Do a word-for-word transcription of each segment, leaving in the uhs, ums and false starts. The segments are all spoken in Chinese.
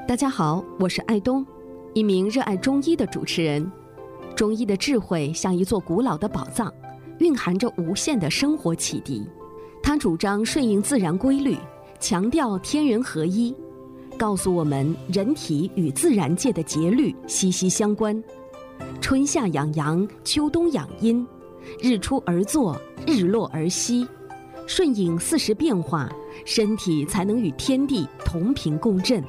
大家好，我是爱东，一名热爱中医的主持人。中医的智慧像一座古老的宝藏，蕴含着无限的生活启迪。他主张顺应自然规律，强调天人合一，告诉我们人体与自然界的节律息息相关。春夏养阳，秋冬养阴，日出而作，日落而息，顺应四时变化，身体才能与天地同频共振。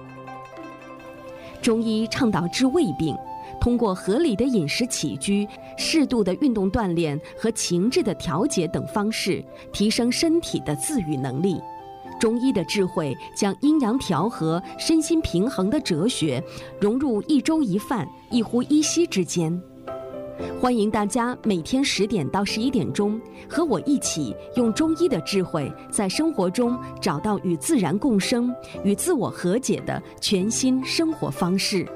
中医倡导治胃病，通过合理的饮食起居、适度的运动锻炼和情志的调节等方式，提升身体的自愈能力。中医的智慧将阴阳调和、身心平衡的哲学融入一粥一饭、一呼一吸之间。欢迎大家每天十点到十一点钟和我一起用中医的智慧，在生活中找到与自然共生、与自我和解的全新生活方式。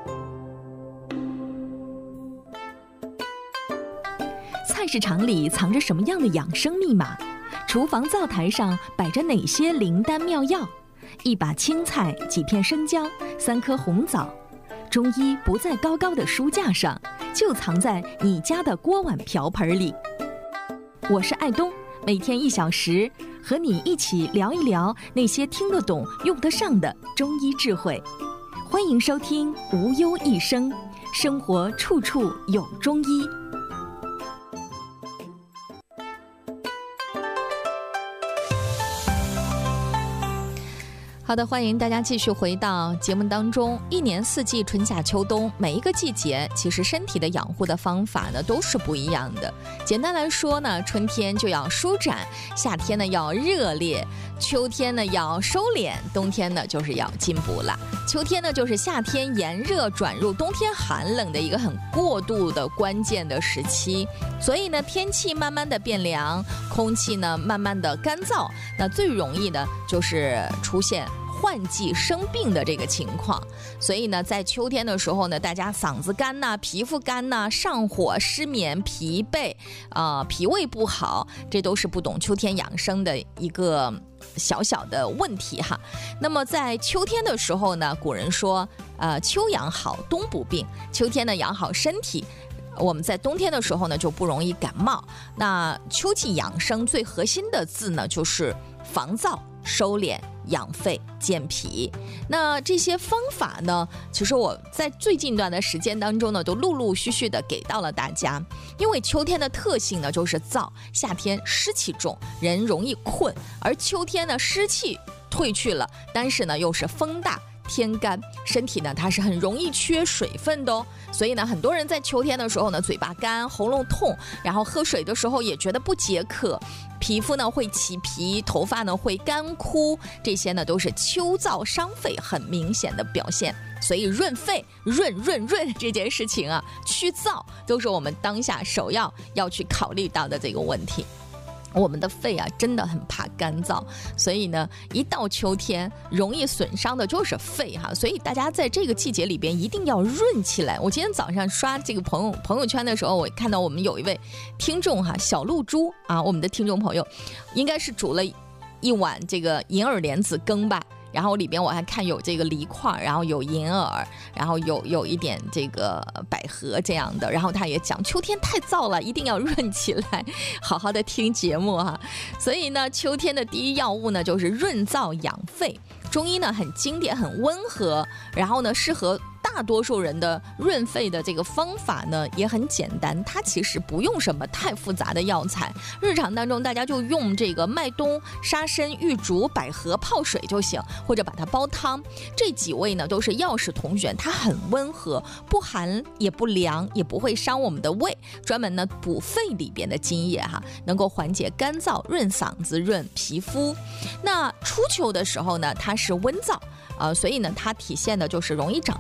菜市场里藏着什么样的养生密码？厨房灶台上摆着哪些灵丹妙药？一把青菜，几片生姜，三颗红枣。中医不在高高的书架上，就藏在你家的锅碗瓢盆里。我是爱东，每天一小时，和你一起聊一聊那些听得懂、用得上的中医智慧。欢迎收听无忧一生，生活处处有中医。好的，欢迎大家继续回到节目当中。一年四季，春夏秋冬，每一个季节其实身体的养护的方法呢都是不一样的。简单来说呢，春天就要舒展，夏天呢要热烈，秋天呢要收敛，冬天呢就是要进补了。秋天呢就是夏天炎热转入冬天寒冷的一个很过渡的关键的时期，所以呢天气慢慢的变凉，空气呢慢慢的干燥，那最容易的就是出现换季生病的这个情况。所以呢在秋天的时候呢，大家嗓子干呐、皮肤干呐、上火、失眠、疲惫啊、呃、脾胃不好，这都是不懂秋天养生的一个小小的问题哈。那么在秋天的时候呢，古人说呃秋养好冬补病，秋天呢养好身体，我们在冬天的时候呢就不容易感冒。那秋季养生最核心的字呢就是防燥、收敛、养肺、健脾。那这些方法呢，其实我在最近一段的时间当中呢都陆陆续续的给到了大家。因为秋天的特性呢就是燥，夏天湿气重，人容易困，而秋天呢湿气退去了，但是呢又是风大天干，身体呢它是很容易缺水分的哦。所以呢很多人在秋天的时候呢嘴巴干、喉咙痛，然后喝水的时候也觉得不解渴，皮肤呢会起皮，头发呢会干枯，这些呢都是秋燥伤肺很明显的表现。所以润肺、润润润这件事情啊，去燥都是我们当下首要要去考虑到的这个问题。我们的肺啊真的很怕干燥，所以呢一到秋天容易损伤的就是肺哈，所以大家在这个季节里边一定要润起来。我今天早上刷这个朋友朋友圈的时候，我看到我们有一位听众哈，小露珠啊，我们的听众朋友应该是煮了一碗这个银耳莲子羹吧，然后里边我还看有这个梨块，然后有银耳，然后有有一点这个百合这样的，然后他也讲秋天太燥了，一定要润起来，好好的听节目哈。所以呢秋天的第一要务呢就是润燥养肺。中医呢很经典很温和，然后呢适合大多数人的润肺的这个方法呢也很简单，它其实不用什么太复杂的药材，日常当中大家就用这个麦冬、沙参、玉竹、百合泡水就行，或者把它煲汤。这几味呢都是药食同源，它很温和，不寒也不凉，也不会伤我们的胃，专门呢补肺里边的津液哈，能够缓解干燥、润嗓子、润皮肤。那初秋的时候呢它是温燥呃，所以呢它体现的就是容易长痘，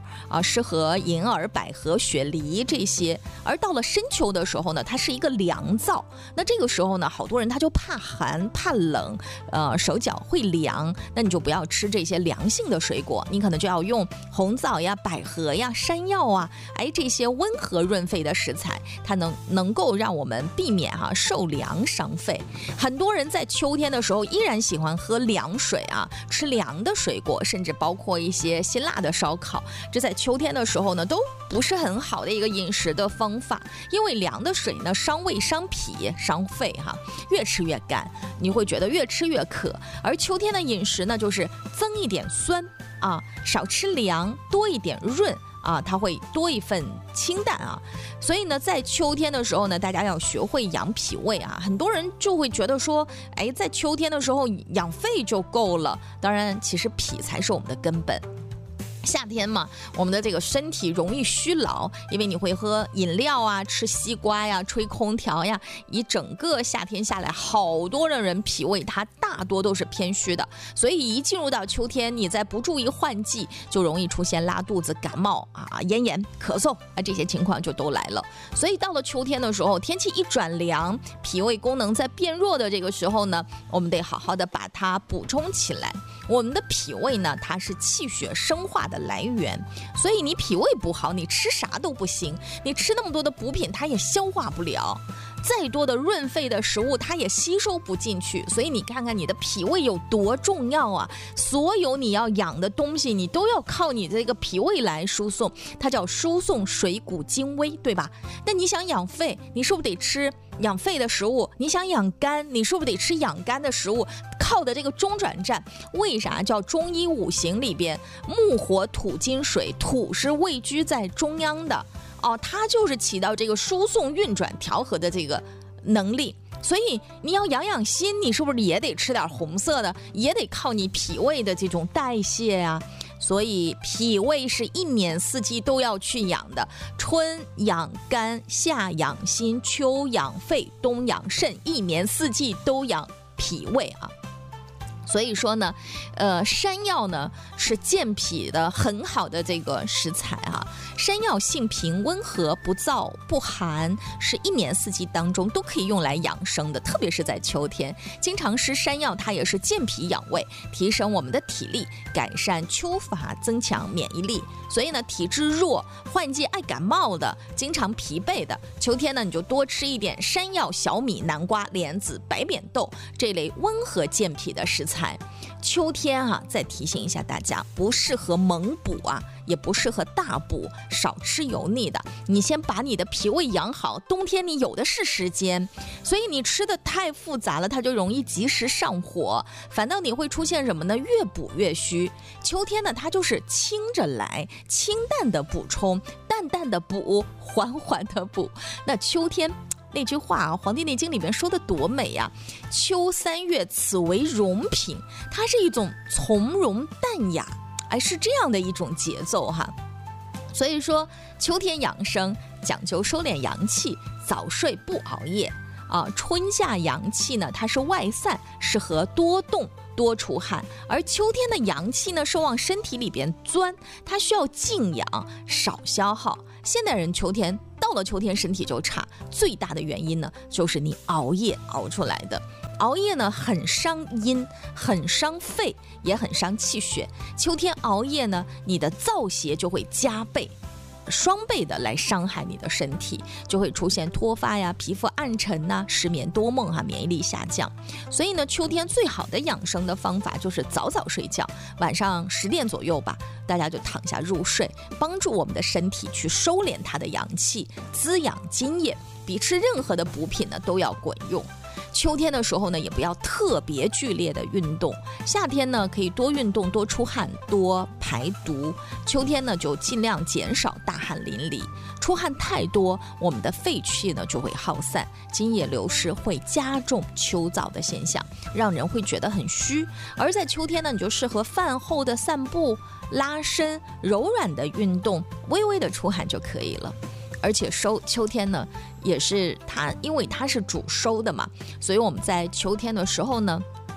啊，适合银耳、百合、雪梨这些。而到了深秋的时候呢，它是一个凉燥，那这个时候呢，好多人他就怕寒怕冷，呃，手脚会凉，那你就不要吃这些凉性的水果，你可能就要用红枣呀、百合呀、山药啊，哎，这些温和润肺的食材，它能能够让我们避免哈、啊、受凉伤肺。很多人在秋天的时候依然喜欢喝凉水啊，吃凉的水果，甚至包括一些辛辣的烧烤，这在秋天的时候呢，都不是很好的一个饮食的方法，因为凉的水呢伤胃、伤脾、伤肺哈、啊，越吃越干，你会觉得越吃越渴。而秋天的饮食呢，就是增一点酸啊，少吃凉，多一点润。啊，它会多一份清淡啊，所以呢，在秋天的时候呢，大家要学会养脾胃啊。很多人就会觉得说，哎，在秋天的时候养肺就够了。当然，其实脾才是我们的根本。夏天嘛，我们的这个身体容易虚劳，因为你会喝饮料啊，吃西瓜呀，吹空调呀，一整个夏天下来，好多的人脾胃它大多都是偏虚的，所以一进入到秋天，你再不注意换季，就容易出现拉肚子、感冒啊、咽炎、咳嗽啊，这些情况就都来了。所以到了秋天的时候，天气一转凉，脾胃功能在变弱的这个时候呢，我们得好好的把它补充起来。我们的脾胃呢，它是气血生化的来源，所以你脾胃不好，你吃啥都不行，你吃那么多的补品，它也消化不了，再多的润肺的食物，它也吸收不进去。所以你看看你的脾胃有多重要啊！所有你要养的东西，你都要靠你这个脾胃来输送，它叫输送水谷精微，对吧？那你想养肺，你是不是得吃养肺的食物？你想养肝，你是不是得吃养肝的食物？靠的这个中转站，为啥叫中医五行里边木火土金水，土是位居在中央的哦，它就是起到这个输送运转调和的这个能力。所以你要养养心，你是不是也得吃点红色的，也得靠你脾胃的这种代谢啊？所以脾胃是一年四季都要去养的，春养肝，夏养心，秋养肺，冬养肾，一年四季都养脾胃啊。所以说呢，呃，山药呢是健脾的很好的这个食材啊。山药性平温和，不燥不寒，是一年四季当中都可以用来养生的，特别是在秋天。经常吃山药，它也是健脾养胃，提升我们的体力，改善秋乏，增强免疫力。所以呢，体质弱、换季爱感冒的、经常疲惫的，秋天呢你就多吃一点山药、小米、南瓜、莲子、白扁豆这类温和健脾的食材。秋天啊，再提醒一下大家，不适合猛补啊，也不适合大补，少吃油腻的。你先把你的脾胃养好，冬天你有的是时间，所以你吃的太复杂了，它就容易及时上火，反倒你会出现什么呢？越补越虚。秋天呢，它就是清着来，清淡的补充，淡淡的补，缓缓的补。那秋天那句话啊，《黄帝内经》里面说的多美呀、啊！秋三月，此为荣品，它是一种从容淡雅，哎，是这样的一种节奏哈。所以说，秋天养生讲究收敛阳气，早睡不熬夜啊。春夏阳气呢，它是外散，适合多动多出汗，而秋天的阳气呢是往身体里边钻，它需要静养，少消耗。现代人秋天到了秋天身体就差，最大的原因呢就是你熬夜熬出来的。熬夜呢很伤阴，很伤肺，也很伤气血。秋天熬夜呢，你的燥邪就会加倍，双倍的来伤害你的身体，就会出现脱发呀、皮肤暗沉呐、失眠多梦哈、免疫力下降。所以呢，秋天最好的养生的方法就是早早睡觉，晚上十点左右吧，大家就躺下入睡，帮助我们的身体去收敛它的阳气，滋养津液，比吃任何的补品呢都要管用。秋天的时候呢，也不要特别剧烈的运动。夏天呢，可以多运动、多出汗、多排毒。秋天呢，就尽量减少大汗淋漓。出汗太多，我们的肺气呢就会耗散，津液流失，会加重秋燥的现象，让人会觉得很虚。而在秋天呢，你就适合饭后的散步、拉伸、柔软的运动，微微的出汗就可以了。而且收秋天呢，也是它，因为它是主收的嘛，所以我们在秋天的时候呢，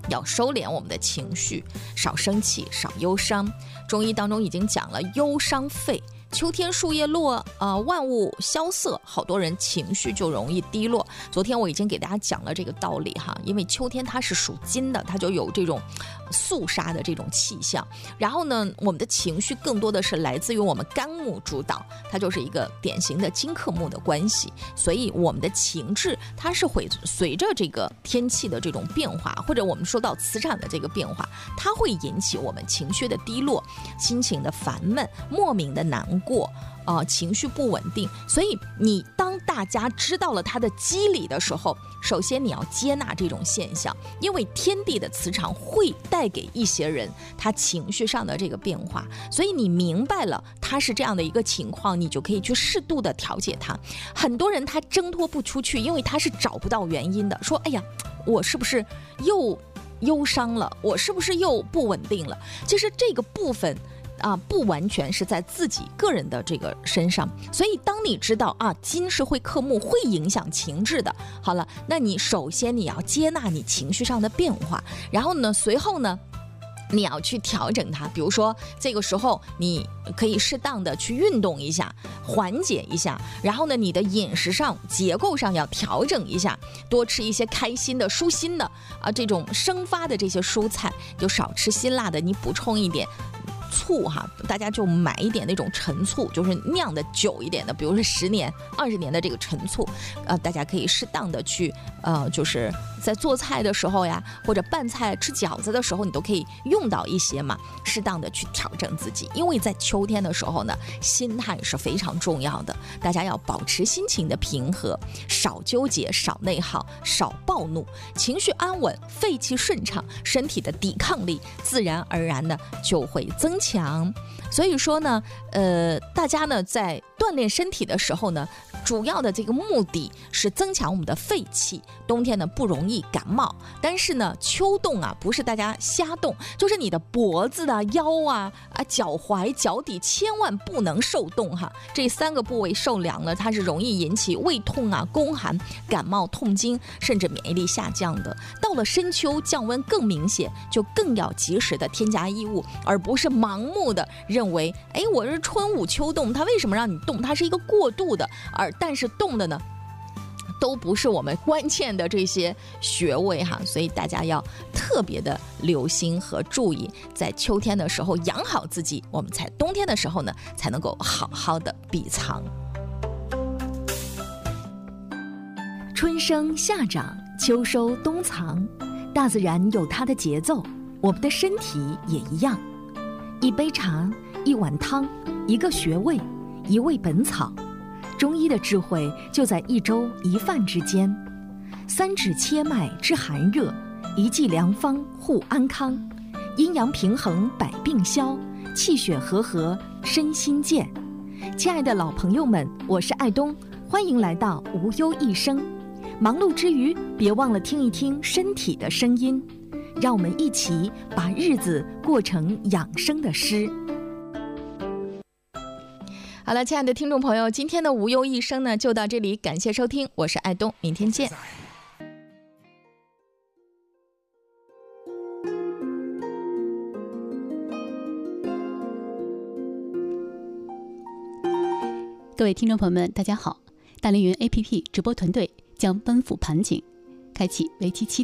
要收敛我们的情绪，少生气，少忧伤。中医当中已经讲了，忧伤肺。秋天树叶落，呃，万物萧瑟，好多人情绪就容易低落。昨天我已经给大家讲了这个道理哈，因为秋天它是属金的，它就有这种肃杀的这种气象。然后呢，我们的情绪更多的是来自于我们肝木主导，它就是一个典型的金克木的关系。所以我们的情志它是会随着这个天气的这种变化，或者我们说到磁场的这个变化，它会引起我们情绪的低落，心情的烦闷，莫名的难过。过呃，情绪不稳定。所以你当大家知道了它的机理的时候，首先你要接纳这种现象，因为天地的磁场会带给一些人他情绪上的这个变化，所以你明白了他是这样的一个情况，你就可以去适度的调节他。很多人他挣脱不出去，因为他是找不到原因的，说哎呀，我是不是又忧伤了，我是不是又不稳定了。其实这个部分啊，不完全是在自己个人的这个身上。所以当你知道啊，金是会克木，会影响情志的，好了，那你首先你要接纳你情绪上的变化，然后呢，随后呢你要去调整它。比如说这个时候你可以适当的去运动一下，缓解一下，然后呢你的饮食上结构上要调整一下，多吃一些开心的舒心的啊，这种生发的这些蔬菜，就少吃辛辣的，你补充一点醋哈，大家就买一点那种陈醋，就是酿的久一点的，比如说十年、二十年的这个陈醋，呃，大家可以适当的去，呃，就是在做菜的时候呀，或者拌菜、吃饺子的时候，你都可以用到一些嘛，适当的去调整自己。因为在秋天的时候呢，心态是非常重要的，大家要保持心情的平和，少纠结，少内耗，少暴怒，情绪安稳，肺气顺畅，身体的抵抗力自然而然的就会增强。所以说呢，呃，大家呢在锻炼身体的时候呢，主要的这个目的是增强我们的肺气，冬天呢不容易感冒。但是呢，秋冻啊不是大家瞎冻，就是你的脖子啊、腰啊、啊脚踝、脚底千万不能受冻哈。这三个部位受凉了，它是容易引起胃痛啊、宫寒、感冒、痛经，甚至免疫力下降的。到了深秋，降温更明显，就更要及时的添加衣物，而不是盲目的认为，哎，我是春捂秋冻，它为什么让你冻？它是一个过渡的，而但是冻的呢，都不是我们关键的这些穴位哈，所以大家要特别的留心和注意，在秋天的时候养好自己，我们在冬天的时候呢，才能够好好的避藏。 春生夏长，秋收冬藏，大自然有它的节奏，我们的身体也一样。一杯茶，一碗汤，一个穴位，一味本草，中医的智慧就在一粥一饭之间。三指切脉治寒热，一剂良方护安康，阴阳平衡百病消，气血和合身心健。亲爱的老朋友们，我是爱东，欢迎来到无忧一生。忙碌之余，别忘了听一听身体的声音，让我们一起把日子过成养生的诗。 好了，亲爱的听众朋友，今天的无忧一生呢就到这里，感谢收听，我是爱东，明天见。 各位听众朋友们，大家好！大凌云 A P P 直播团队将奔赴盘锦，开启为期七